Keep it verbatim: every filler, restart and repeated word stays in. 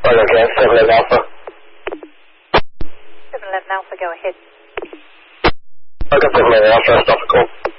Okay, seven eleven Alpha. seven eleven Alpha, go ahead. Okay, seven eleven Alpha, stop the call.